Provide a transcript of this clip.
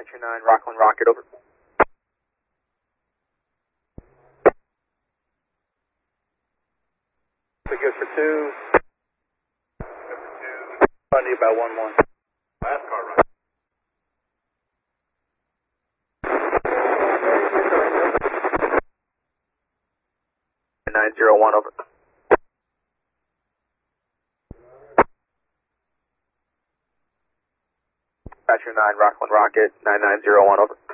Patcher 9, Rockland Rocket, over. So good for 2. Bundy about 1-1. Last car right. Nine 901, over. Patcher 9, Rockland Rocket, 9901, over.